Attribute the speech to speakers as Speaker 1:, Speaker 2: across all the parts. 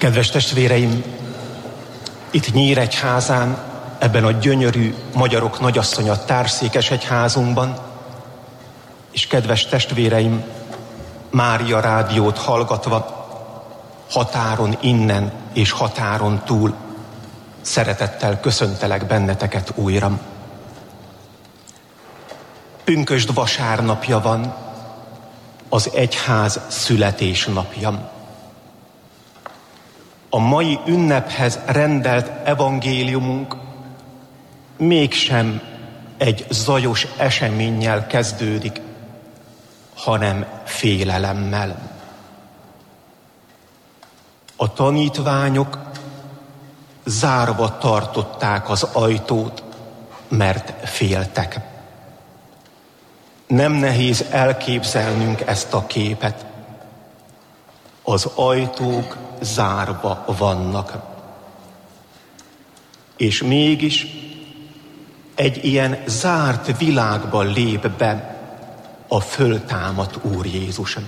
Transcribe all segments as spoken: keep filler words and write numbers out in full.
Speaker 1: Kedves testvéreim, itt Nyíregyházán, ebben a gyönyörű Magyarok Nagyasszonya társszékesegyházunkban, és kedves testvéreim, Mária rádiót hallgatva, határon innen és határon túl, szeretettel köszöntelek benneteket újra. Pünkösd vasárnapja van, az egyház születésnapja. A mai ünnephez rendelt evangéliumunk mégsem egy zajos eseménnyel kezdődik, hanem félelemmel. A tanítványok zárva tartották az ajtót, mert féltek. Nem nehéz elképzelnünk ezt a képet. Az ajtók zárva vannak. És mégis egy ilyen zárt világba lép be a föltámadt Úr Jézus.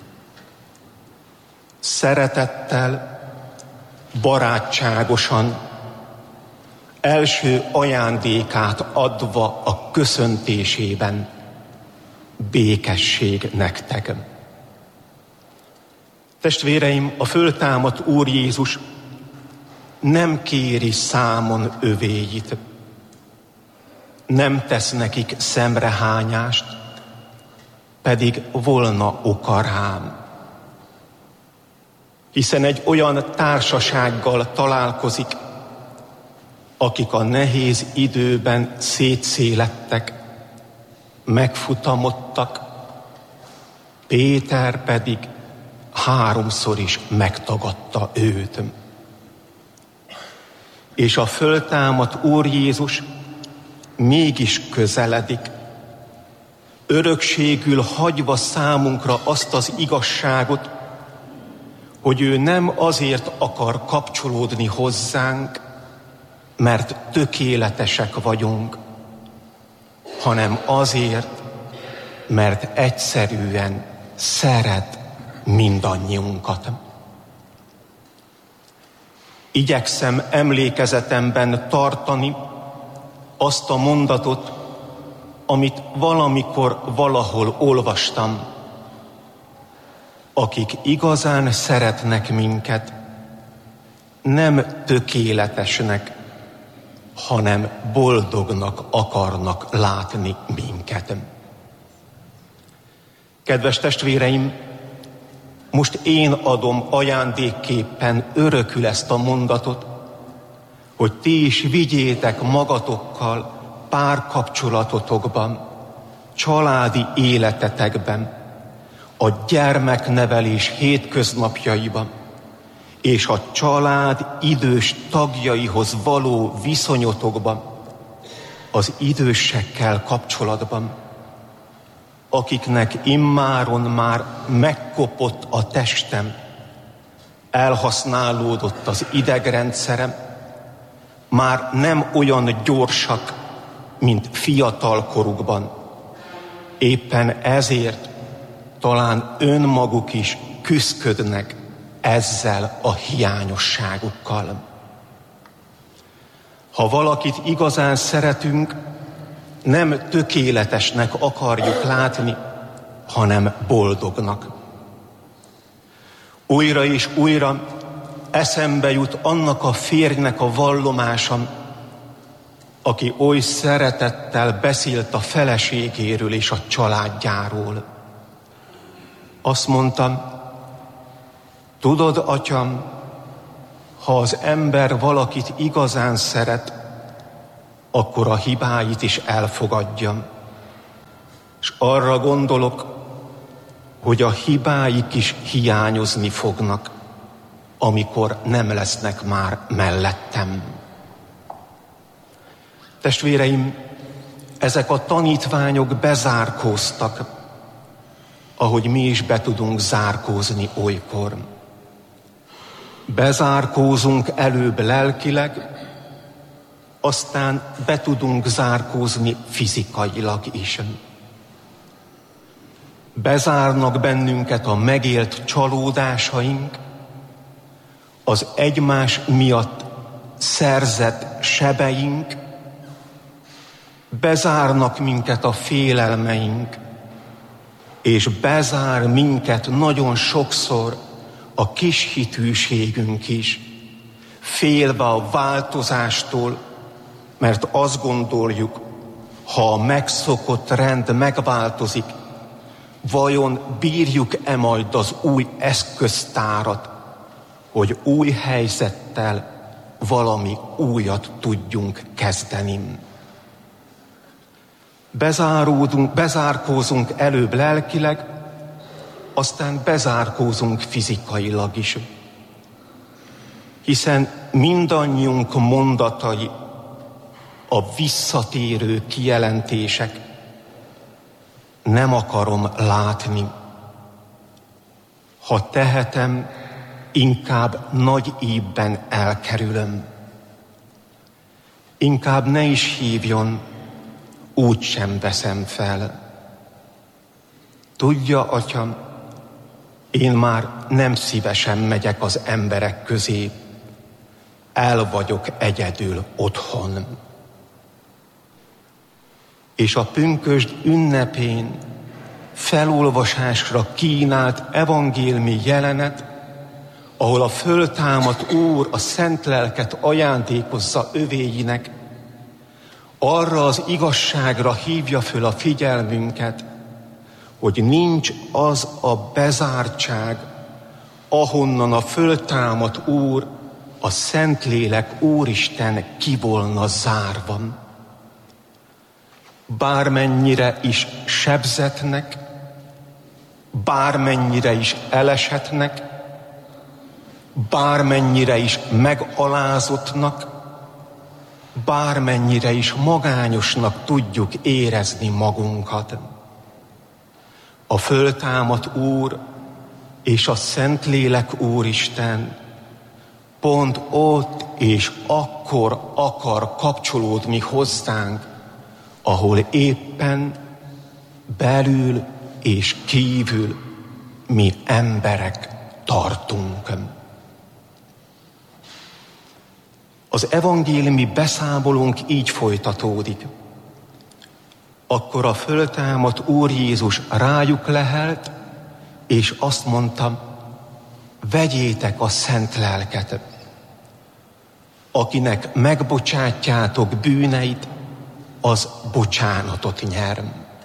Speaker 1: Szeretettel, barátságosan, első ajándékát adva a köszöntésében: békesség nektek. Testvéreim, a föltámadt Úr Jézus nem kéri számon övéit, nem tesz nekik szemrehányást, pedig volna oka rám. Hiszen egy olyan társasággal találkozik, akik a nehéz időben szétszélettek, megfutamodtak, Péter pedig háromszor is megtagadta őt. És a föltámadt Úr Jézus mégis közeledik, örökségül hagyva számunkra azt az igazságot, hogy ő nem azért akar kapcsolódni hozzánk, mert tökéletesek vagyunk, hanem azért, mert egyszerűen szeret mindannyiunkat. Igyekszem emlékezetemben tartani azt a mondatot, amit valamikor valahol olvastam. Akik igazán szeretnek minket, nem tökéletesnek, hanem boldognak akarnak látni minket. Kedves testvéreim, most én adom ajándékképpen örökül ezt a mondatot, hogy ti is vigyétek magatokkal párkapcsolatotokban, családi életetekben, a gyermeknevelés hétköznapjaiban, és a család idős tagjaihoz való viszonyotokban, az idősekkel kapcsolatban, akiknek immáron már megkopott a testem, elhasználódott az idegrendszerem, már nem olyan gyorsak, mint fiatal korukban. Éppen ezért talán önmaguk is küszködnek ezzel a hiányosságukkal. Ha valakit igazán szeretünk, nem tökéletesnek akarjuk látni, hanem boldognak. Újra és újra eszembe jut annak a férjnek a vallomása, aki oly szeretettel beszélt a feleségéről és a családjáról. Azt mondtam: tudod, atyám, ha az ember valakit igazán szeret, akkor a hibáit is elfogadja. És arra gondolok, hogy a hibáik is hiányozni fognak, amikor nem lesznek már mellettem. Testvéreim, ezek a tanítványok bezárkóztak, ahogy mi is be tudunk zárkózni olykor. Bezárkózunk előbb lelkileg, aztán be tudunk zárkózni fizikailag is. Bezárnak bennünket a megélt csalódásaink, az egymás miatt szerzett sebeink, bezárnak minket a félelmeink, és bezár minket nagyon sokszor a kis hitűségünk is, félve a változástól, mert azt gondoljuk, ha a megszokott rend megváltozik, vajon bírjuk-e majd az új eszköztárat, hogy új helyzettel valami újat tudjunk kezdeni. Bezáródunk, bezárkózunk előbb lelkileg, aztán bezárkózunk fizikailag is. Hiszen mindannyiunk mondatai, a visszatérő kijelentések, nem akarom látni. Ha tehetem, inkább nagy ívben elkerülöm. Inkább ne is hívjon, úgy sem veszem fel. Tudja, Atyam, én már nem szívesen megyek az emberek közé, el vagyok egyedül otthon. És a pünkösd ünnepén felolvasásra kínált evangéliumi jelenet, ahol a föltámadt Úr a szent lelket ajándékozza övéinek, arra az igazságra hívja föl a figyelmünket, hogy nincs az a bezártság, ahonnan a föltámadt Úr, a Szentlélek Úristen ki volna zárva. Bármennyire is sebzetnek, bármennyire is elesetnek, bármennyire is megalázottnak, bármennyire is magányosnak tudjuk érezni magunkat. A föltámadt Úr és a Szentlélek Úristen pont ott és akkor akar kapcsolódni hozzánk, ahol éppen belül és kívül mi emberek tartunk. Az evangéliumi beszámolónk így folytatódik. Akkor a föltámadt Úr Jézus rájuk lehelt, és azt mondta, vegyétek a szent lelket. Akinek megbocsátjátok bűneit, az bocsánatot nyer.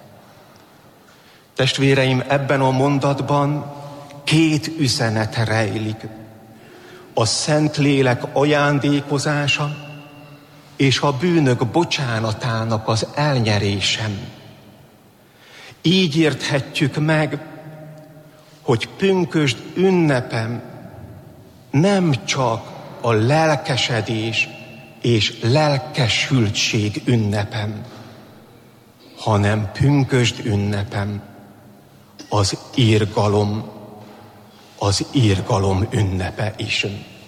Speaker 1: Testvéreim, ebben a mondatban két üzenet rejlik. A Szentlélek ajándékozása és a bűnök bocsánatának az elnyerésem. Így érthetjük meg, hogy pünkösd ünnepem nem csak a lelkesedés és lelkesültség ünnepem, hanem pünkösd ünnepem az irgalom, az irgalom ünnepe is.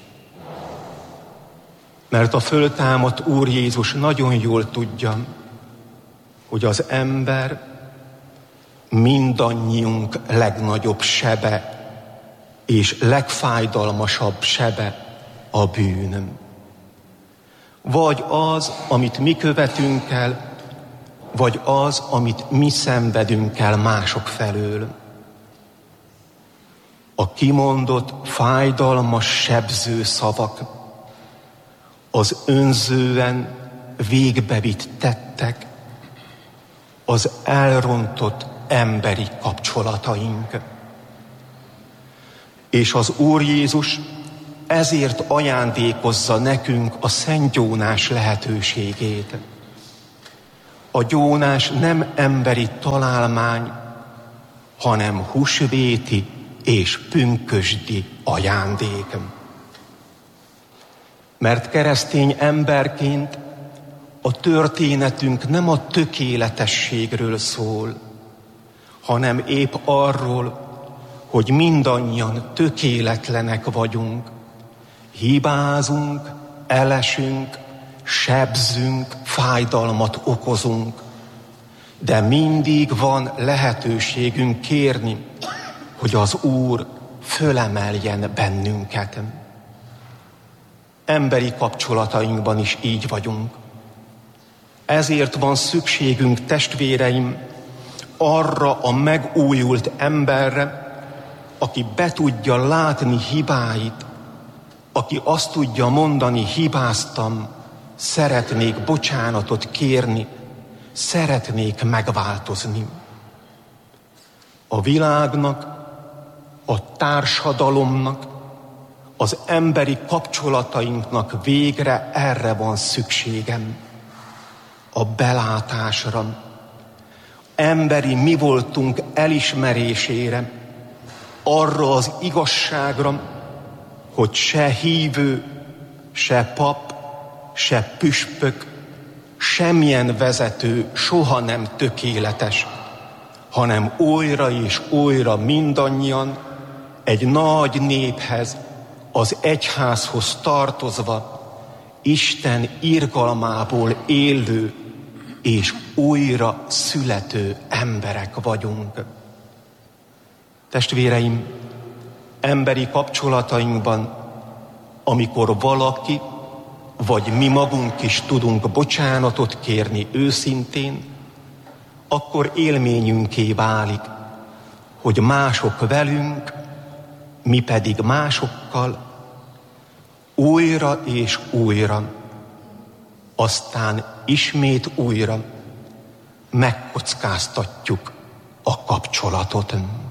Speaker 1: Mert a föltámadt Úr Jézus nagyon jól tudja, hogy az ember mindannyiunk legnagyobb sebe és legfájdalmasabb sebe a bűn. Vagy az, amit mi követünk el, vagy az, amit mi szenvedünk el mások felől. A kimondott, fájdalmas, sebző szavak, az önzően végbevitt tettek, az elrontott emberi kapcsolataink. És az Úr Jézus ezért ajándékozza nekünk a szentgyónás lehetőségét. A gyónás nem emberi találmány, hanem húsvéti és pünkösdi ajándék. Mert keresztény emberként a történetünk nem a tökéletességről szól, hanem épp arról, hogy mindannyian tökéletlenek vagyunk, hibázunk, elesünk, sebzünk, fájdalmat okozunk, de mindig van lehetőségünk kérni, hogy az Úr fölemeljen bennünket. emberi kapcsolatainkban is így vagyunk. Ezért van szükségünk, testvéreim, arra a megújult emberre, aki be tudja látni hibáit, aki azt tudja mondani, hibáztam, szeretnék bocsánatot kérni, szeretnék megváltozni. A világnak, a társadalomnak, az emberi kapcsolatainknak végre erre van szükségem, a belátásra, emberi mi voltunk elismerésére, arra az igazságra, hogy se hívő, se pap, se püspök, semmilyen vezető soha nem tökéletes, hanem újra és újra mindannyian egy nagy néphez, az egyházhoz tartozva, Isten irgalmából élő és újra születő emberek vagyunk. Testvéreim, emberi kapcsolatainkban, amikor valaki, vagy mi magunk is tudunk bocsánatot kérni őszintén, akkor élményünké válik, hogy mások velünk, mi pedig másokkal, újra és újra, aztán ismét újra megkockáztatjuk a kapcsolatot.